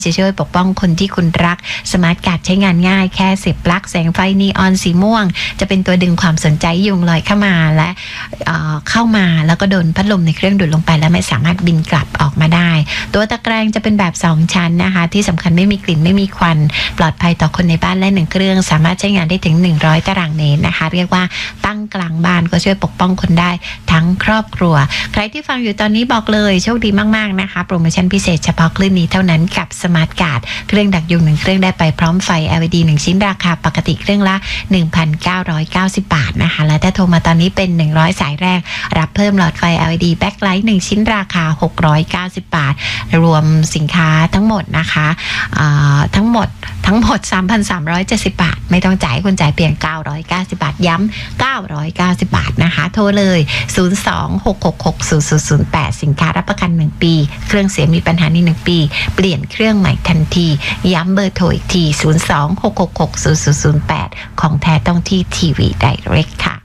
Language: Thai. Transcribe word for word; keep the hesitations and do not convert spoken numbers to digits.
จะช่วยปกป้องคนที่คุณรักสมาร์ทการ์ดใช้งานง่ายแค่เสียบปลั๊กแสงไฟนีออนสีม่วงจะเป็นตัวดึงความสนใจยุงลอยเข้ามาและเอ่อเข้ามาแล้วก็โดนพัดลมในเครื่องดูดลงไปแล้วไม่สามารถบินกลับออกมาได้ตัวตะแกรงจะเป็นแบบสองชั้นนะคะที่สำคัญไม่มีกลิ่นไม่มีควันปลอดภัยต่อคนในบ้านและหนึ่งเครื่องสามารถใช้งานได้ถึงหนึ่งร้อยตารางเมตรนะคะเรียกว่าตั้งกลางบ้านก็ช่วยปกป้องคนได้ทั้งครอบครัวใครที่ฟังอยู่ตอนนี้บอกเลยโชคดีมากๆนะคะโปรโมชั่นพิเศษเฉพาะคลื่นนี้เท่านั้นกับสมาร์ทการ์ดเครื่องดักยุงหนึ่งเครื่องได้ไปพร้อมไฟ แอล อี ดี หนึ่งชิ้นราคาปกติเครื่องละ หนึ่งพันเก้าร้อยเก้าสิบ บาทนะคะและถ้าโทรมาตอนนี้เป็นหนึ่งร้อยสายแรกรับเพิ่มหลอดไฟ แอล อี ดี แบ็คไลท์หนึ่งชิ้นราคาหกร้อยเก้าสิบบาทรวมสินค้าทั้งหมดนะคะทั้งหมดทั้งหมด สามพันสามร้อยเจ็ดสิบ บาทไม่ต้องจ่ายคุณจ่ายเพียงเก้าร้อยเก้าสิบบาทย้ำเก้าร้อยเก้าสิบบาทนะคะโทรเลยศูนย์ สอง หก หก หก ศูนย์ ศูนย์ ศูนย์ แปดสินค้ารับประกันหนึ่งปีเครื่องเสียมีปัญหาในหนึ่งปีเปลี่ยนเครื่องใหม่ทันทีย้ำเบอร์โทรอีกทีศูนย์ สอง หก หก หก ศูนย์ ศูนย์ ศูนย์ แปดของแท้ต้องที่ทีวีไดเรกค่ะ